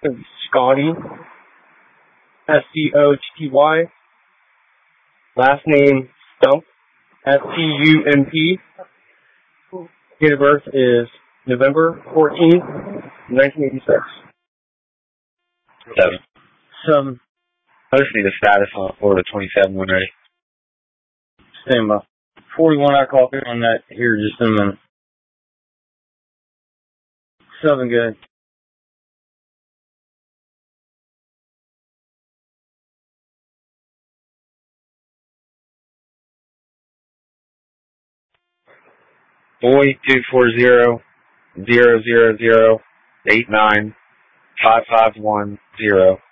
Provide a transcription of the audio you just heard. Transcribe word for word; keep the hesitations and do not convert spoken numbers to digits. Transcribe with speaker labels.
Speaker 1: Scotty. S C O T T Y. Last name Stump. S T U M P. Date of birth is November fourteenth, nineteen eighty-six.
Speaker 2: Seven.
Speaker 1: Seven.
Speaker 2: I just need a status on Florida twenty-seven when ready.
Speaker 3: Stand by. forty-one, I call on that here just in a minute. Seven, good.
Speaker 2: Boy two four zero zero zero zero eight nine five five one zero.